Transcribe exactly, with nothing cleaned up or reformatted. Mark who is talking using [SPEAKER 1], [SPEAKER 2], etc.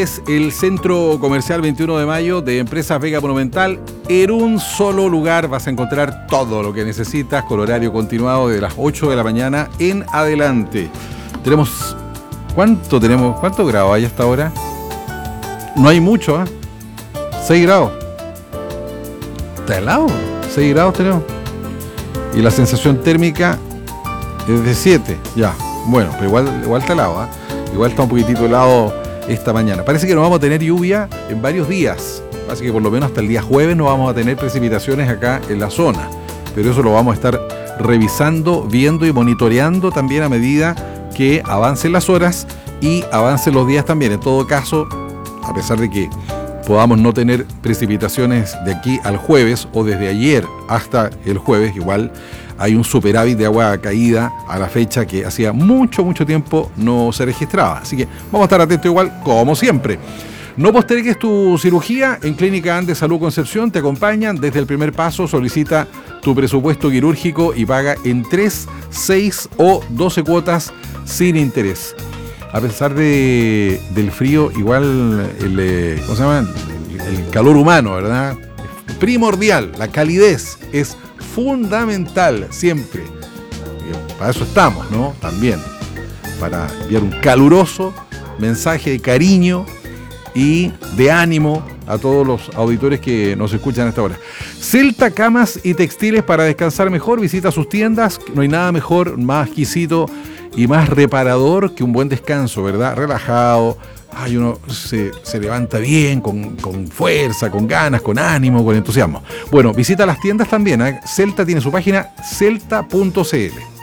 [SPEAKER 1] Es el Centro Comercial veintiuno de mayo de Empresas Vega Monumental. En un solo lugar vas a encontrar todo lo que necesitas con horario continuado de las ocho de la mañana en adelante. Tenemos... ¿Cuánto tenemos? ¿Cuántos grados hay hasta ahora? No hay mucho, ¿eh? seis grados. ¿Está helado? seis grados tenemos. Y la sensación térmica es de siete. Ya, bueno, pero igual, igual está helado, ¿eh? Igual está un poquitito helado esta mañana. Parece que no vamos a tener lluvia en varios días. Así que por lo menos hasta el día jueves no vamos a tener precipitaciones acá en la zona. Pero eso lo vamos a estar revisando, viendo y monitoreando también a medida que avancen las horas y avancen los días también. En todo caso, a pesar de que podamos no tener precipitaciones de aquí al jueves o desde ayer hasta el jueves, igual hay un superávit de agua caída a la fecha que hacía mucho, mucho tiempo no se registraba. Así que vamos a estar atentos igual, como siempre. No postergues tu cirugía. En Clínica Andes Salud Concepción te acompañan desde el primer paso. Solicita tu presupuesto quirúrgico y paga en tres, seis o doce cuotas sin interés. A pesar de, del frío, igual el, ¿cómo se llama? El, el calor humano, ¿verdad? Es primordial. La calidez es fundamental siempre. Y para eso estamos, ¿no? También. Para enviar un caluroso mensaje de cariño y de ánimo a todos los auditores que nos escuchan a esta hora. Celta Camas y Textiles para descansar mejor. Visita sus tiendas. No hay nada mejor, más exquisito y más reparador que un buen descanso, ¿verdad? Relajado. Ay, uno se, se levanta bien, con, con fuerza, con ganas, con ánimo, con entusiasmo. Bueno, visita las tiendas también, ¿eh? Celta tiene su página celta punto c l.